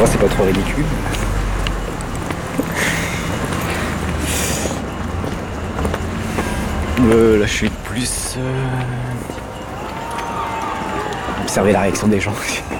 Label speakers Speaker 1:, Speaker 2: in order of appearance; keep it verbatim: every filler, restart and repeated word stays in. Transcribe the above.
Speaker 1: c'est pas trop ridicule. Euh, là je suis plus... Euh... observer la réaction des gens.